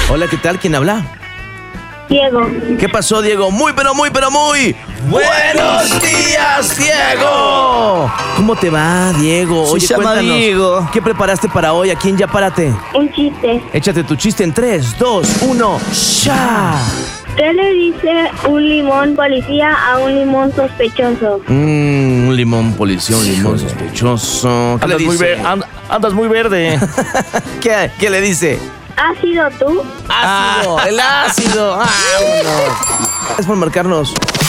Hola, ¿qué tal? ¿Quién habla? Diego. ¿Qué pasó, Diego? Muy, pero muy, pero muy ¡buenos días, Diego! ¿Cómo te va, Diego? Oye, Se llama cuéntanos, Diego. ¿qué preparaste para hoy? Aquí en Ya Párate. Un chiste. Échate tu chiste en 3, 2, 1, ¡ya! ¿Qué le dice un limón policía a un limón sospechoso? Un limón policía, un limón sospechoso. ¿Qué le dice? Andas muy verde. ¿Qué le dice? ¿Has sido tú? ¡Ácido! ¡El ácido! ¡Vámonos! Gracias por marcarnos.